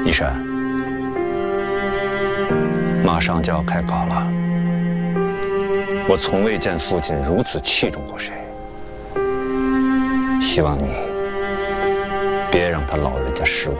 一山，马上就要开考了，我从未见父亲如此器重过谁。希望你别让他老人家失望。